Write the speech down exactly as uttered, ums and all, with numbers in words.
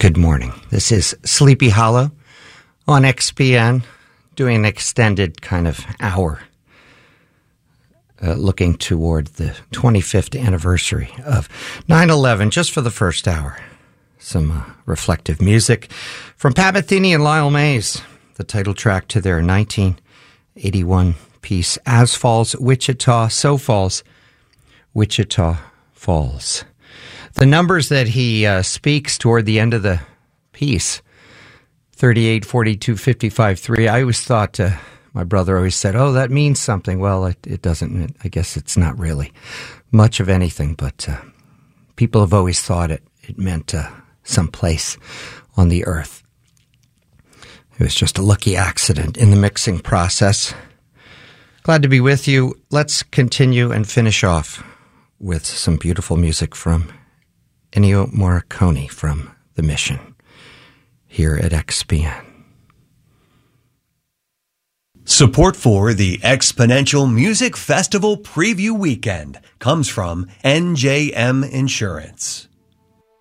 Good morning. This is Sleepy Hollow on X P N, doing an extended kind of hour, uh, looking toward the twenty-fifth anniversary of nine eleven, just for the first hour. Some uh, reflective music from Pat Metheny and Lyle Mays, the title track to their nineteen eighty-one piece, As Falls Wichita, So Falls Wichita Falls. The numbers that he uh, speaks toward the end of the piece, thirty-eight, forty-two, fifty-five, three, I always thought, uh, my brother always said, oh, that means something. Well, it, it doesn't. I guess it's not really much of anything, but uh, people have always thought it, it meant uh, some place on the earth. It was just a lucky accident in the mixing process. Glad to be with you. Let's continue and finish off with some beautiful music from Ennio Morricone from The Mission here at X P N. Support for the Exponential Music Festival Preview Weekend comes from N J M Insurance.